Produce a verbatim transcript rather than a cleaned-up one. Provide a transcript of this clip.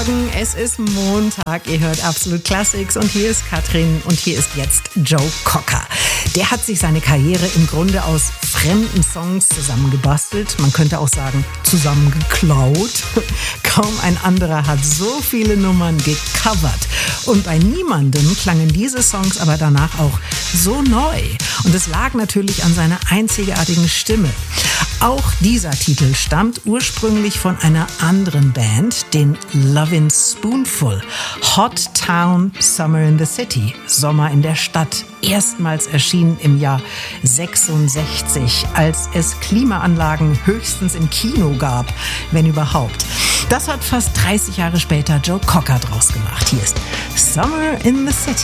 Morgen, es ist Montag, ihr hört Absolut Classics und hier ist Katrin und hier ist jetzt Joe Cocker. Der hat sich seine Karriere im Grunde aus fremden Songs zusammengebastelt, man könnte auch sagen zusammengeklaut. Kaum ein anderer hat so viele Nummern gecovert und bei niemandem klangen diese Songs aber danach auch so neu. Und es lag natürlich an seiner einzigartigen Stimme. Auch dieser Titel stammt ursprünglich von einer anderen Band, den Lovin' Spoonful. Hot Town, Summer in the City, Sommer in der Stadt. Erstmals erschienen im Jahr sechsundsechzig, als es Klimaanlagen höchstens im Kino gab, wenn überhaupt. Das hat fast dreißig Jahre später Joe Cocker draus gemacht. Hier ist Summer in the City.